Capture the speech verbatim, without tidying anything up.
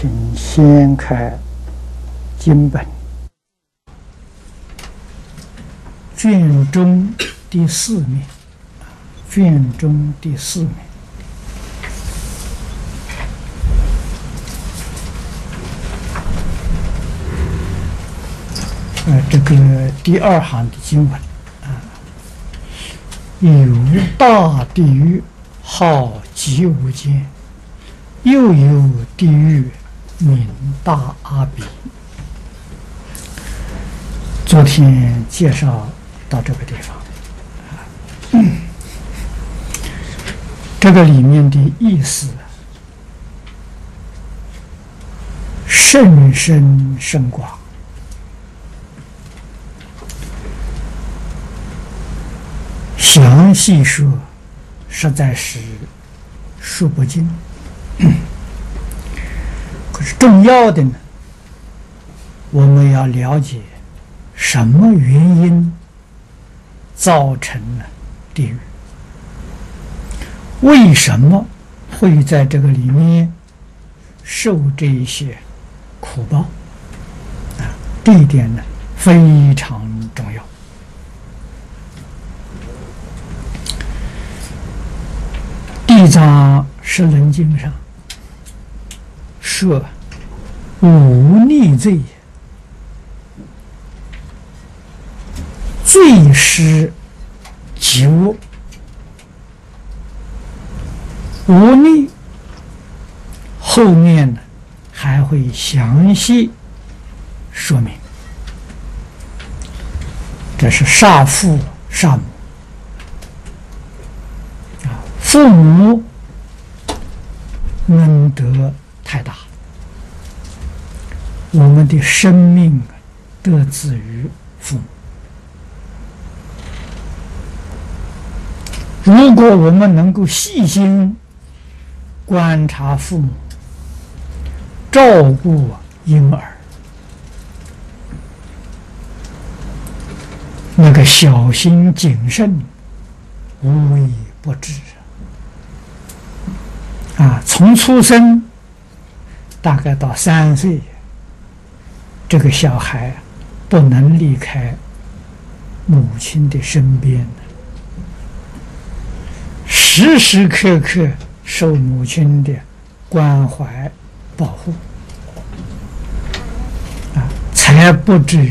请先开经本，卷中第四面，卷中第四面。呃，这个第二行的经文啊，有大地狱，号极无间，又有地狱名大阿鼻。昨天介绍到这个地方，嗯、这个里面的意思甚深深广。详细说，实在是说不尽。可是重要的呢，我们要了解什么原因造成了地狱，为什么会在这个里面受这一些苦报啊？这一点呢非常重要。地藏十轮经上说：“无逆罪，罪施及恶。”无逆后面呢还会详细说明，这是杀父杀母。父母恩德太大，我们的生命得自于父母。如果我们能够细心观察父母，照顾婴儿，那个小心谨慎，无微不至。啊，从出生大概到三岁，这个小孩不能离开母亲的身边，时时刻刻受母亲的关怀保护，啊，才不至于